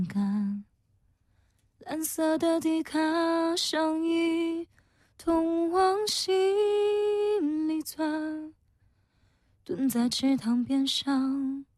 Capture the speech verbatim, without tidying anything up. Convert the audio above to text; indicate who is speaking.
Speaker 1: 感。蓝色的迪卡上衣，痛往心里钻，蹲在池塘边上，